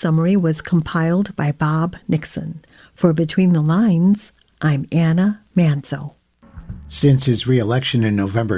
summary was compiled by Bob Nixon. For Between the Lines, I'm Anna Manzo. Since his re-election in November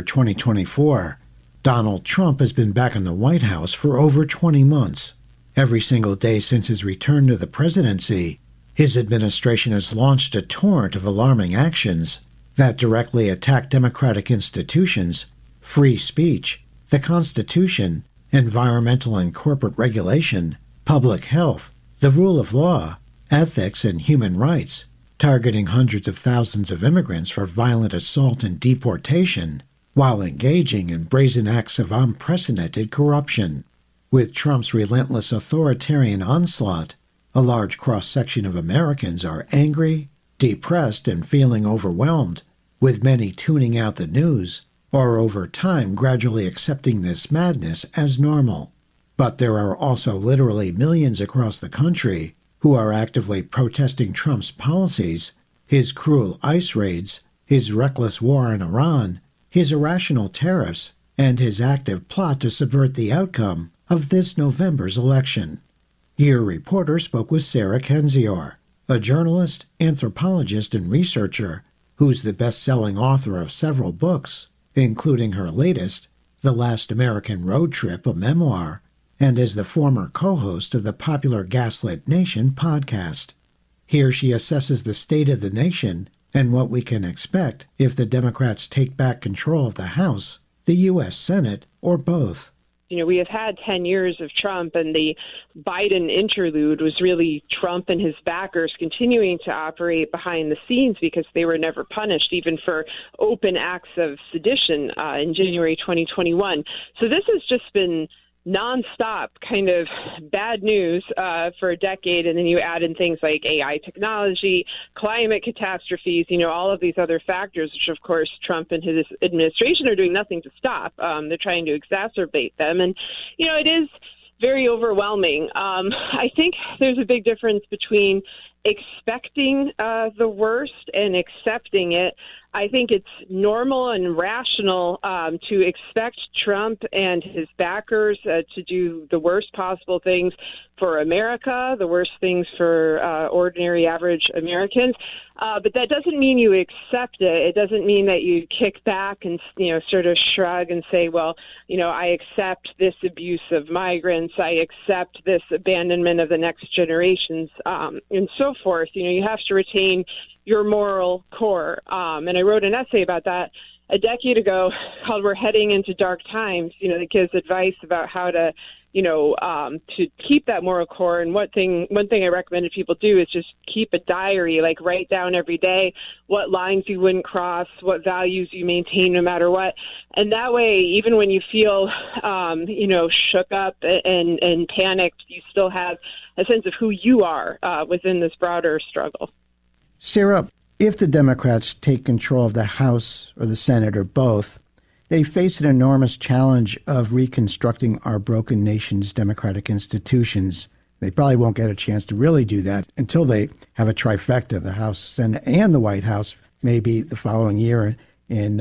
2024, Donald Trump has been back in the White House for over 20 months. Every single day since his return to the presidency, his administration has launched a torrent of alarming actions that directly attack democratic institutions, free speech, the Constitution, environmental and corporate regulation, public health, the rule of law, ethics, and human rights, targeting hundreds of thousands of immigrants for violent assault and deportation, while engaging in brazen acts of unprecedented corruption. With Trump's relentless authoritarian onslaught, a large cross-section of Americans are angry, depressed, and feeling overwhelmed, with many tuning out the news, or over time gradually accepting this madness as normal. But there are also literally millions across the country who are actively protesting Trump's policies, his cruel ICE raids, his reckless war in Iran, his irrational tariffs, and his active plot to subvert the outcome of this November's election. Your reporter spoke with Sarah Kendzior, a journalist, anthropologist, and researcher who's the best-selling author of several books, including her latest, The Last American Road Trip, a memoir, and is the former co-host of the popular Gaslit Nation podcast. Here she assesses the state of the nation and what we can expect if the Democrats take back control of the House, the U.S. Senate, or both. You know, we have had 10 years of Trump, and the Biden interlude was really Trump and his backers continuing to operate behind the scenes because they were never punished, even for open acts of sedition in January 2021. So this has just been nonstop kind of bad news for a decade. And then you add in things like AI technology, climate catastrophes, you know, all of these other factors, which, of course, Trump and his administration are doing nothing to stop. They're trying to exacerbate them. And, you know, it is very overwhelming. I think there's a big difference between expecting the worst and accepting it. I think it's normal and rational to expect Trump and his backers to do the worst possible things for America, the worst things for ordinary, average Americans. But that doesn't mean you accept it. It doesn't mean that you kick back and, you know, sort of shrug and say, well, you know, I accept this abuse of migrants. I accept this abandonment of the next generations and so forth. You know, you have to retain your moral core. And I wrote an essay about that a decade ago called We're Heading into Dark Times, you know, that gives advice about how to, you know, to keep that moral core. And one thing I recommended people do is just keep a diary, like write down every day what lines you wouldn't cross, what values you maintain no matter what. And that way, even when you feel, you know, shook up and panicked, you still have a sense of who you are within this broader struggle. Sarah, if the Democrats take control of the House or the Senate or both, they face an enormous challenge of reconstructing our broken nation's democratic institutions. They probably won't get a chance to really do that until they have a trifecta, the House, Senate, and the White House, maybe the following year in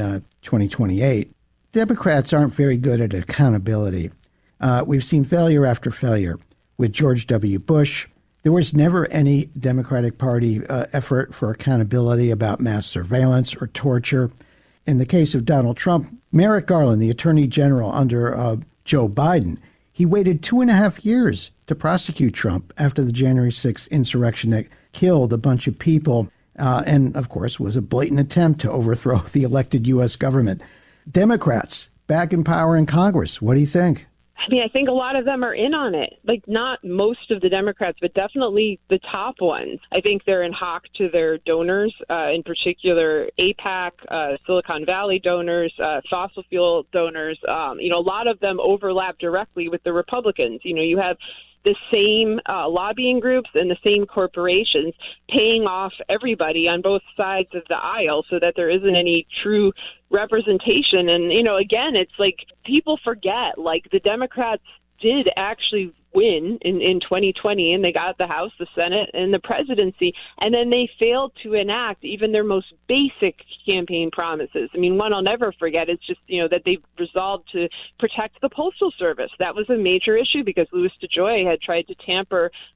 2028. Democrats aren't very good at accountability. We've seen failure after failure. With George W. Bush, there was never any Democratic Party effort for accountability about mass surveillance or torture. In the case of Donald Trump, Merrick Garland, the Attorney General under Joe Biden, he waited 2.5 years to prosecute Trump after the January 6th insurrection that killed a bunch of people and, of course, was a blatant attempt to overthrow the elected U.S. government. Democrats back in power in Congress. What do you think? I mean, I think a lot of them are in on it. Like, not most of the Democrats, but definitely the top ones. I think they're in hock to their donors, in particular AIPAC, Silicon Valley donors, fossil fuel donors. You know, a lot of them overlap directly with the Republicans. You know, you have the same lobbying groups and the same corporations paying off everybody on both sides of the aisle so that there isn't any true representation. And, you know, again, it's like people forget, like, the Democrats did actually win in 2020, and they got the House, the Senate, and the presidency, and then they failed to enact even their most basic campaign promises. I mean, one I'll never forget is just, you know, that they resolved to protect the Postal Service. That was a major issue because Louis DeJoy had tried to tamper